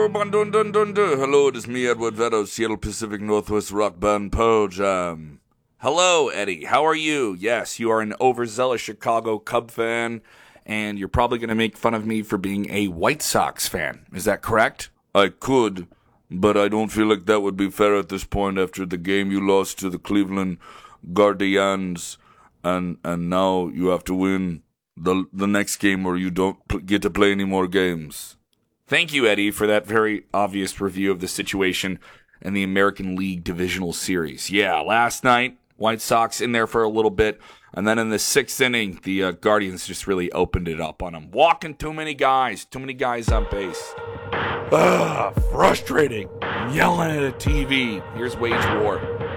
Hello, it is me, Edward Vedo, Seattle Pacific Northwest rock band Pearl Jam. Hello, Eddie. How are you? Yes, you are an overzealous Chicago Cub fan, and you're probably going to make fun of me for being a White Sox fan. Is that correct? I could, but I don't feel like that would be fair at this point after the game you lost to the Cleveland Guardians, and now you have to win the next game or you don't get to play any more games. Thank you, Eddie, for that very obvious review of the situation in the American League Divisional Series. Yeah, last night, White Sox in there for a little bit, and then in the sixth inning, the Guardians just really opened it up on them. Walking too many guys on base. Frustrating. I'm yelling at a TV. Here's Wage War.